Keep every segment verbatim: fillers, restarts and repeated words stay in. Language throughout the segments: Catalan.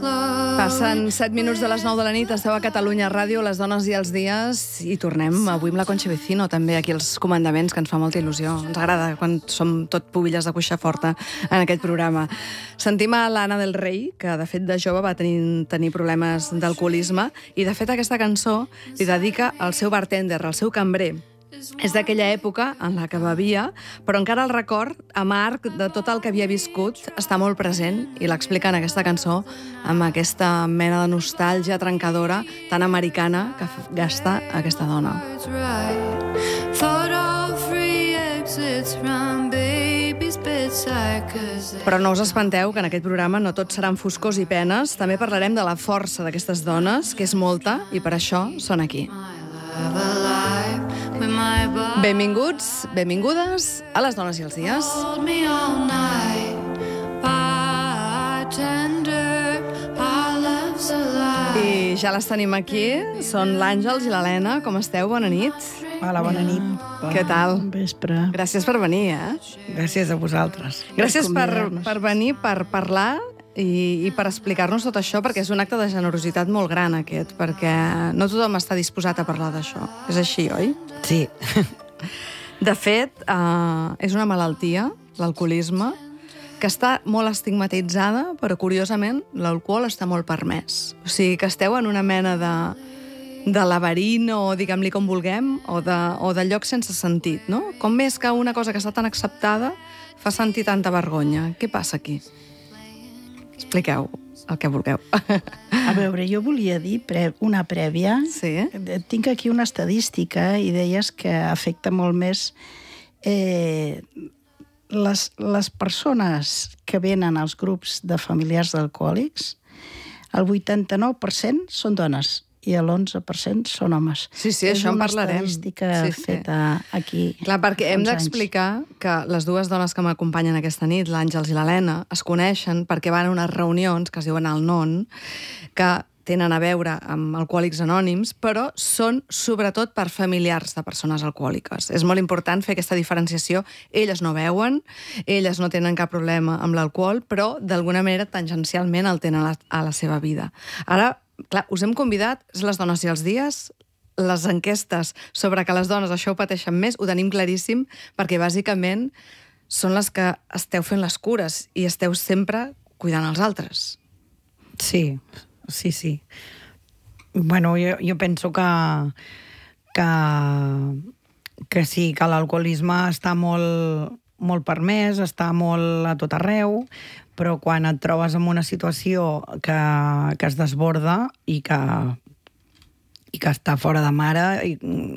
Passen set minuts de les nou de la nit, esteu a Catalunya Ràdio, les dones i els dies, i tornem avui amb la Concha Vecino, també aquí als comandaments, que ens fa molta il·lusió. Ens agrada quan som tot pubilles de cuixa forta en aquest programa. Sentim a l'Anna del Rey, que de fet de jove va tenir, tenir problemes d'alcoholisme, i de fet aquesta cançó li dedica al seu bartender, al seu cambrer. És d'aquella època en la que bevia, però encara el record amarg de tot el que havia viscut està molt present i l'explica en aquesta cançó amb aquesta mena de nostàlgia trencadora tan americana que gasta aquesta dona. Però no us espanteu que en aquest programa no tot seran foscors i penes, també parlarem de la força d'aquestes dones, que és molta, i per això són aquí. Benvinguts, benvingudes a les dones i els dies. I ja les tenim aquí, són l'Àngels i l'Helena. Com esteu? Bona nit. Hola, bona nit. Què tal? Bon vespre. Gràcies per venir, eh? Gràcies a vosaltres. Gràcies per, per venir, per parlar i, i per explicar-nos tot això, perquè és un acte de generositat molt gran, aquest, perquè no tothom està disposat a parlar d'això. És així, oi? Sí. De fet, eh, és una malaltia, l'alcoholisme, que està molt estigmatitzada, però, curiosament, l'alcohol està molt permès. O sigui, que esteu en una mena de, de laberint, o diguem-li com vulguem, o de, o de lloc sense sentit, no? Com és que una cosa que està tan acceptada fa sentir tanta vergonya? Què passa aquí? Expliqueu el que vulgueu. A veure, jo volia dir pre una prèvia. Sí? Tinc aquí una estadística i deies que afecta molt més eh, les, les persones que venen als grups de familiars d'alcohòlics. El vuitanta-nou per cent són dones i l'onze per cent són homes. Sí, sí, això en parlarem. És una estadística sí, sí. feta aquí. Clar, perquè hem d'explicar que les dues dones que m'acompanyen aquesta nit, l'Àngels i l'Helena, es coneixen perquè van a unes reunions que es diuen el Non, que tenen a veure amb alcohòlics anònims, però són sobretot per familiars de persones alcohòliques. És molt important fer aquesta diferenciació. Elles no beuen, elles no tenen cap problema amb l'alcohol, però d'alguna manera tangencialment el tenen a la, a la seva vida. Ara, clar, us hem convidat, les dones i els dies, les enquestes sobre que les dones això ho pateixen més, ho tenim claríssim, perquè bàsicament són les que esteu fent les cures i esteu sempre cuidant els altres. Sí, sí, sí. Bueno, jo, jo penso que, que, que sí, que l'alcoholisme està molt, molt permès, està molt a tot arreu, però quan et trobes en una situació que, que es desborda i que, i que està fora de mare, i,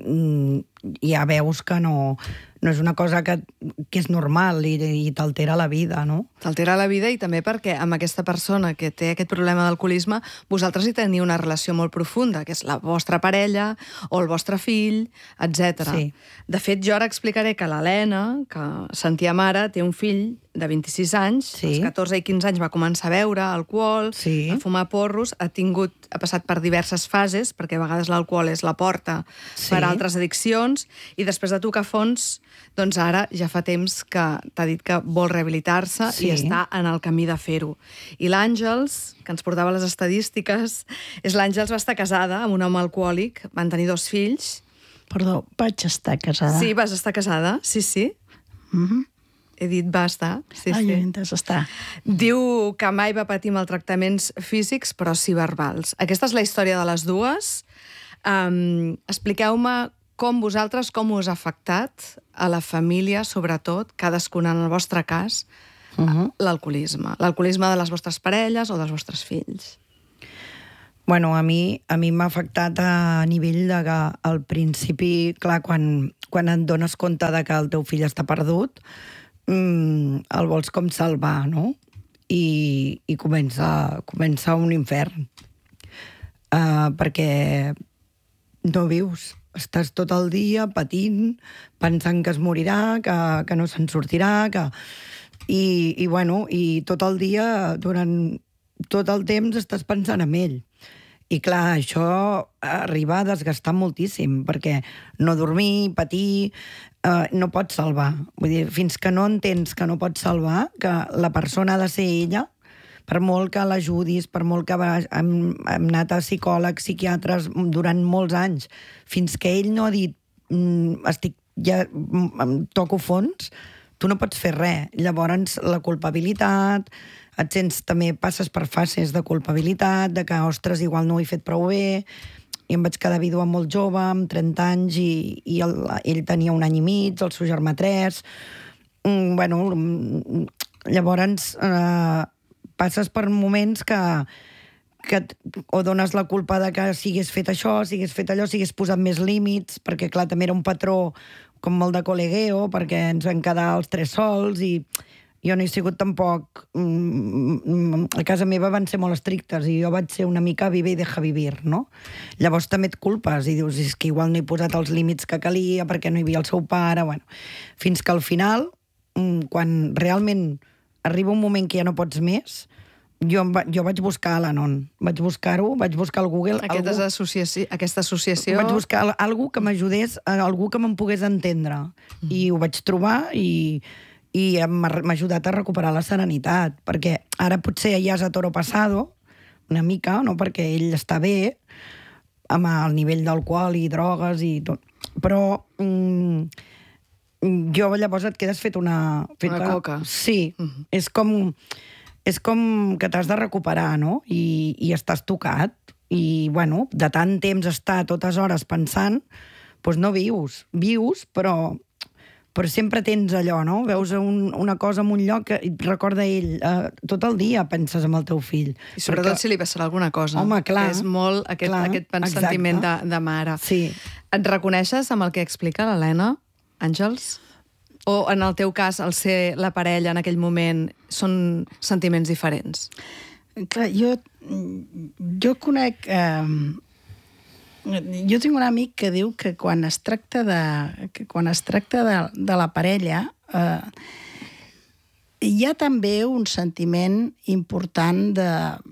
ja veus que no, no és una cosa que, que és normal i, i t'altera la vida, no? T'altera la vida, i també perquè amb aquesta persona que té aquest problema d'alcoholisme vosaltres hi teniu una relació molt profunda, que és la vostra parella o el vostre fill, etcètera. Sí. De fet, jo ara explicaré que l'Helena, que sentia mare, té un fill de vint-i-sis anys, sí. Als catorze i quinze anys va començar a beure alcohol, sí. a fumar porros, ha tingut, ha passat per diverses fases, perquè a vegades l'alcohol és la porta sí. per a altres addiccions, i després de tocar fons, doncs ara ja fa temps que t'ha dit que vol rehabilitar-se sí. i està en el camí de fer-ho. I l'Àngels, que ens portava les estadístiques, és l'Àngels va estar casada amb un home alcohòlic, van tenir dos fills. Perdó, vaig estar casada. Sí, vas estar casada, sí, sí. Mhm. He dit va estar. Sí, ah, sí. jo he entès estar. Diu que mai va patir maltractaments físics, però sí verbals. Aquesta és la història de les dues. Um, expliqueu-me com vosaltres, com us ha afectat a la família, sobretot, cadascuna en el vostre cas, uh-huh. l'alcoholisme. L'alcoholisme de les vostres parelles o dels vostres fills. Bueno, a mi a mi m'ha afectat a nivell de que al principi, clar, quan, quan et dones compte de que el teu fill està perdut, Mm, el vols com salvar, no? I, i comença, comença un infern. Uh, perquè no vius. Estàs tot el dia patint, pensant que es morirà, que, que no se'n sortirà, que... I, i, bueno, i tot el dia, durant tot el temps, estàs pensant en ell. I clar, això arriba a desgastar moltíssim, perquè no dormir, patir, eh, no pots salvar. Vull dir, fins que no entens que no pots salvar, que la persona ha de ser ella, per molt que l'ajudis, per molt que va, hem, hem anat a psicòlegs, psiquiatres durant molts anys, fins que ell no ha dit mm, estic, ja em toco fons, tu no pots fer res. Llavors, la culpabilitat, et sents, també passes per fases de culpabilitat, de que, ostres, igual no ho he fet prou bé, i em vaig quedar vídua molt jove, amb trenta anys, i, i el, ell tenia un any i mig, el seu germà tres. Mm, bueno, llavors eh, passes per moments que, que o dones la culpa de que siguis fet això, siguis fet allò, siguis posat més límits, perquè, clar, també era un patró com molt de col·legueo, perquè ens vam quedar els tres sols, i jo no he sigut tampoc... A casa meva van ser molt estrictes i jo vaig ser una mica vive i deja vivir, no? Llavors també et culpes i dius, és que igual no he posat els límits que calia perquè no hi havia el seu pare, bueno. Fins que al final, quan realment arriba un moment que ja no pots més, jo, va, jo vaig buscar a l'Anon, vaig buscar-ho, vaig buscar al Google... Aquesta, algú, associaci... Aquesta associació... Vaig buscar algú que m'ajudés, algú que me'n pogués entendre. Mm. I ho vaig trobar i... i m'ha ajudat a recuperar la serenitat, perquè ara potser ja és a toro passado, una mica, no? Perquè ell està bé, amb el nivell d'alcohol i drogues i tot, però mm, jo llavors et quedes fet una... Fet una coca. Sí, uh-huh. és com, és com que t'has de recuperar, no? I, i estàs tocat, i, bueno, de tant temps estar totes hores pensant, doncs no vius, vius, però... però sempre tens allò, no? Veus un, una cosa en un lloc que et recorda ell. Uh, tot el dia penses en el teu fill. I sobretot perquè... si li passarà alguna cosa. Home, clar. Que és molt aquest, clar, aquest sentiment de, de mare. Sí. Et reconeixes amb el que explica l'Helena, Àngels? O en el teu cas, el ser la parella en aquell moment, són sentiments diferents? Clar, jo, jo conec... Eh, jo tinc un amic que diu que quan es tracta de, que quan es tracta de, de la parella eh, hi ha també un sentiment important de,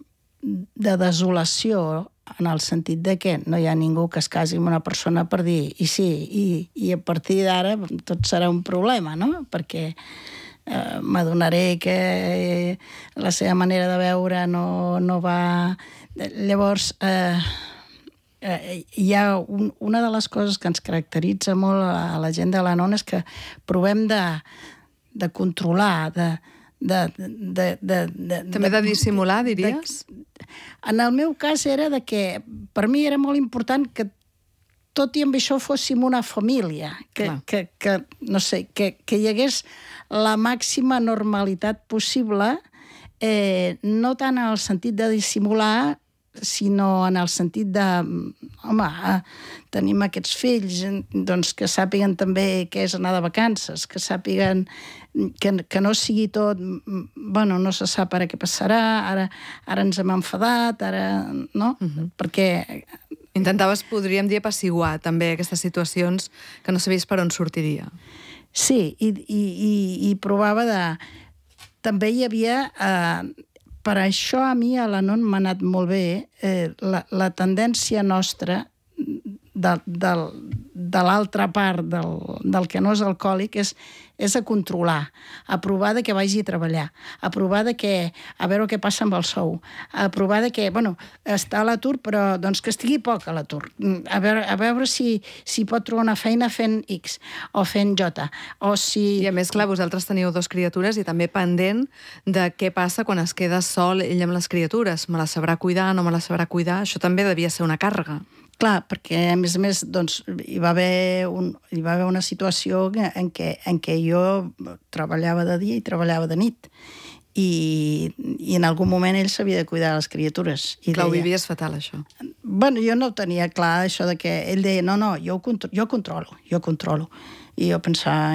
de desolació, en el sentit de que no hi ha ningú que es casi amb una persona per dir i sí, i, i a partir d'ara tot serà un problema, no? Perquè eh, m'adonaré que la seva manera de veure no, no va... Llavors... Eh, Eh, hi ha un, una de les coses que ens caracteritza molt a la gent de l'Anon és que provem de, de controlar, de, de, de, de, de... També de dissimular, diries? De, en el meu cas era de que per mi era molt important que tot i amb això fóssim una família, que, que, que, no sé, que, que hi hagués la màxima normalitat possible, eh, no tant en el sentit de dissimular, sinó en el sentit de, home, tenim aquests fills, doncs que sàpiguen també què és anar de vacances, que sàpiguen que, que no sigui tot, bueno, no se sap ara què passarà, ara, ara ens hem enfadat, ara, no? Uh-huh. Perquè... Intentaves, podríem dir, apaciguar també aquestes situacions que no sabies per on sortiria. Sí, i, i, i, i provava de... També hi havia... Eh, per això a mi a l'Anon m'ha anat molt bé eh, la, la tendència nostra de, de, de l'altra part del, del que no és alcohòlic és, és a controlar, a provar de que vagi a treballar, a provar de que, a veure què passa amb el sou, a provar de que, bueno, està a l'atur, però doncs que estigui poc a l'atur, a veure, a veure si, si pot trobar una feina fent X o fent J, o si... I a més, clar, vosaltres teniu dos criatures i també pendent de què passa quan es queda sol ell amb les criatures. Me la sabrà cuidar, no me la sabrà cuidar? Això també devia ser una càrrega. Clar, perquè a més a més doncs, hi, va haver un, hi va haver una situació en què, en què jo treballava de dia i treballava de nit i, i en algun moment ell s'havia de cuidar les criatures. I clar, deia, ho vivies fatal, això. Bueno, jo no ho tenia clar, això de que ell deia, no, no, jo ho, contro jo controlo, jo controlo. I jo pensava,